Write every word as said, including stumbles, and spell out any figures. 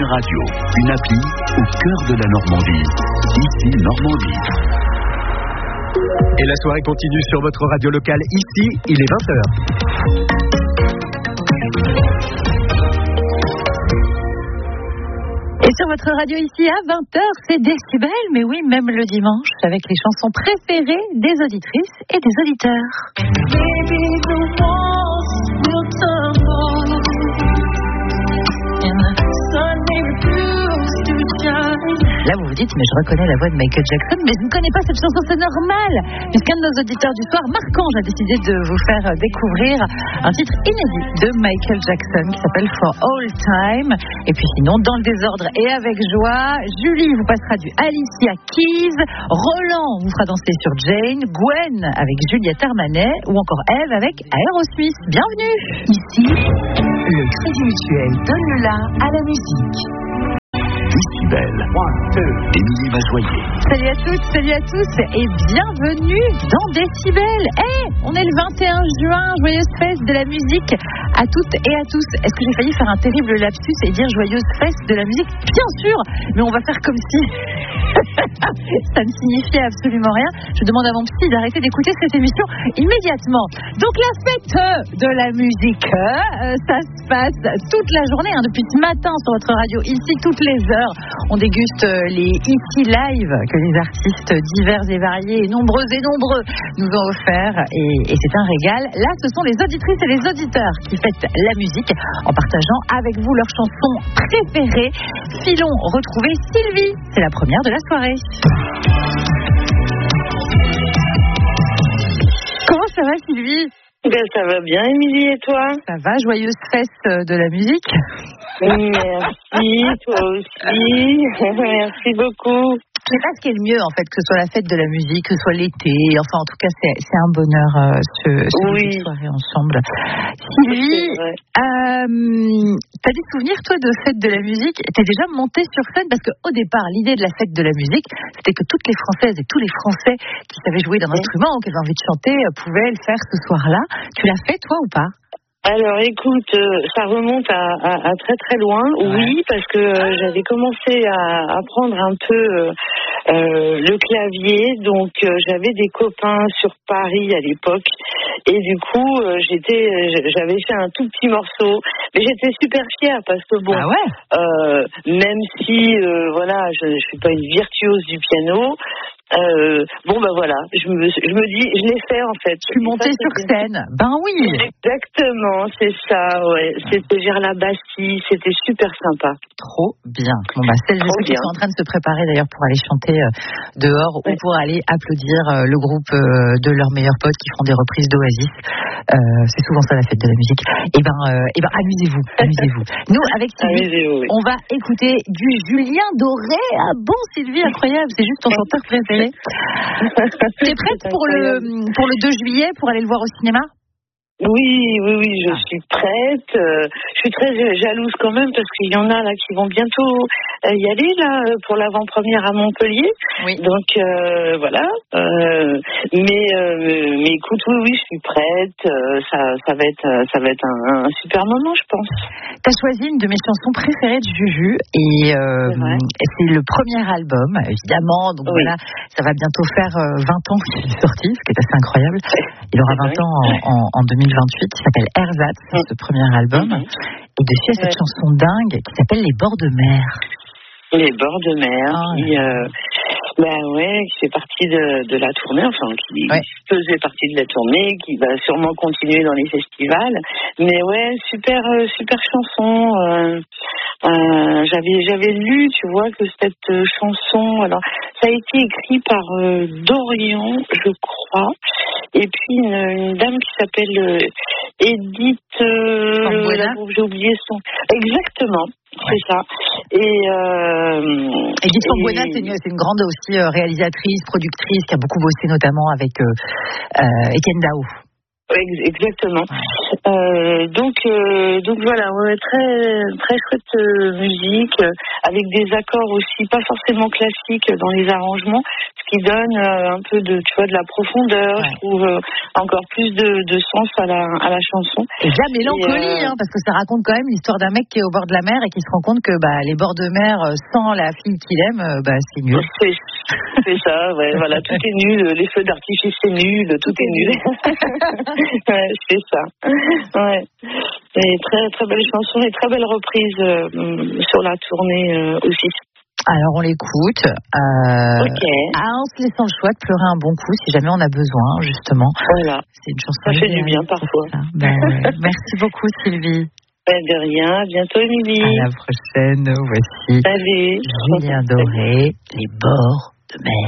Radio, une appli au cœur de la Normandie. Ici Normandie. Et la soirée continue sur votre radio locale. Ici, il est vingt heures. Et sur votre radio ici à vingt heures, c'est Décibel, mais oui, même le dimanche, avec les chansons préférées des auditrices et des auditeurs. Baby, the walls will tumble, and the sun may refuse to shine. Là, vous vous dites, mais je reconnais la voix de Michael Jackson, mais je ne connais pas cette chanson, c'est normal, puisqu'un de nos auditeurs du soir, Marc-Ange, a décidé de vous faire découvrir un titre inédit de Michael Jackson qui s'appelle For All Time. Et puis sinon, dans le désordre et avec joie, Julie vous passera du Alicia Keys, Roland vous fera danser sur Jane, Gwen avec Juliette Armanet ou encore Eve avec Aerosmith. Bienvenue. Ici, le Crédit Mutuel donne le la à la musique. Décibel. Émilie Mazoyer. Salut à toutes, salut à tous et bienvenue dans Décibel. Eh, on est le vingt et un juin, joyeuse fête de la musique à toutes et à tous. Est-ce que j'ai failli faire un terrible lapsus et dire joyeuse fête de la musique? Bien sûr, mais on va faire comme si ça ne signifiait absolument rien. Je demande à mon psy d'arrêter d'écouter cette émission immédiatement. Donc la fête de la musique, euh, ça se passe toute la journée, hein, depuis ce matin sur votre radio, ici toutes les heures. On déguste les Ici Live que les artistes divers et variés, nombreux et nombreux, nous ont offerts et, et c'est un régal. Là, ce sont les auditrices et les auditeurs qui fêtent la musique en partageant avec vous leurs chansons préférées. Filons retrouver Sylvie, c'est la première de la soirée. Comment ça va, Sylvie? Ben, ça va bien, Émilie, et toi? Ça va, joyeuse fête de la musique. Merci, toi aussi. Merci beaucoup. Je sais pas ce qui est le mieux, en fait, que ce soit la fête de la musique, que ce soit l'été. Enfin, en tout cas, c'est, c'est un bonheur, euh, ce, ce oui. soirée ensemble. Sylvie, euh, t'as des souvenirs, toi, de fête de la musique? T'es déjà montée sur scène? Parce qu'au départ, l'idée de la fête de la musique, c'était que toutes les Françaises et tous les Français qui savaient jouer d'un oui. instrument ou qui avaient envie de chanter pouvaient le faire ce soir-là. Tu l'as fait, toi, ou pas? Alors écoute, euh, ça remonte à, à, à très très loin, ouais. Oui, parce que euh, j'avais commencé à apprendre un peu euh, euh, le clavier, donc euh, j'avais des copains sur Paris à l'époque, et du coup euh, j'étais, j'avais fait un tout petit morceau, mais j'étais super fière parce que bon, ah ouais. euh, même si euh, voilà, je, je suis pas une virtuose du piano. Euh, bon ben voilà, je me, je me dis, je l'ai fait en fait. Je suis montée sur scène. Ben oui. Exactement, c'est ça, ouais. C'était vers la Bastille, c'était super sympa. Trop bien. Bon bah celles et ceux qui sont en train de se préparer d'ailleurs pour aller chanter euh, dehors ouais. ou pour aller applaudir euh, le groupe euh, de leurs meilleurs potes qui font des reprises d'Oasis. Euh, c'est souvent ça la fête de la musique. Et ben, euh, et ben amusez-vous, amusez-vous. Nous avec Sylvie, oui. on va écouter du Julien Doré. Ah bon Sylvie, incroyable, c'est juste ton chanteur préféré. T'es prête pour le, pour le deux juillet pour aller le voir au cinéma? Oui, oui, oui, je ah. suis prête. Euh, je suis très jalouse quand même parce qu'il y en a là qui vont bientôt euh, y aller là pour l'avant-première à Montpellier. Oui. Donc euh, voilà. Euh, mais euh, mais écoute, oui, oui, je suis prête. Euh, ça, ça va être, ça va être un, un super moment, je pense. T'as choisi une de mes chansons préférées de Juju et euh, c'est, c'est le premier album, évidemment. Donc oui. Voilà, ça va bientôt faire vingt ans qu'il est sorti, ce qui est assez incroyable. Il aura vingt ans en, en, en deux mille vingt-huit, qui s'appelle Ersatz, c'est ce premier album. Mm-hmm. Et dessus, il y a cette ouais. chanson dingue qui s'appelle Les bords de mer. Les bords de mer, oh, qui, euh, bah ouais, qui fait partie de, de la tournée, enfin, qui ouais. faisait partie de la tournée, qui va sûrement continuer dans les festivals. Mais ouais, super, euh, super chanson. Euh, euh, j'avais, j'avais lu, tu vois, que cette chanson, alors, ça a été écrit par euh, Dorian, je crois, et puis une, une dame qui s'appelle euh, Edith. Euh, j'ai oublié son. Exactement. C'est ouais. ça. Et euh, Edith Fonbuena, c'est une, c'est une grande aussi euh, réalisatrice, productrice, qui a beaucoup bossé notamment avec euh, euh, Etienne Dao. Exactement. Euh, donc, euh, donc voilà, ouais, très, très chouette euh, musique, euh, avec des accords aussi pas forcément classiques dans les arrangements, ce qui donne euh, un peu de, tu vois, de la profondeur. Ouais. Je trouve euh, encore plus de, de sens à la, à la chanson. Et de la mélancolie, et, euh... hein, parce que ça raconte quand même l'histoire d'un mec qui est au bord de la mer et qui se rend compte que bah, les bords de mer sans la fille qu'il aime, bah, c'est nul. C'est, c'est ça, ouais, voilà, tout est nul, les feux d'artifice c'est nul, tout est nul. Ouais, c'est ça. Ouais. Et très très belle chanson et très belle reprise euh, sur la tournée euh, aussi. Alors on l'écoute. Euh, ok. Ah, en se laissant le choix de pleurer un bon coup si jamais on a besoin, justement. Voilà. C'est une chanson. Ça fait du bien parfois. Ben, ouais. Merci beaucoup Sylvie. Ben, de rien. À bientôt Émilie. À la prochaine. Voici Salut. Julien Doré, Les bords de mer.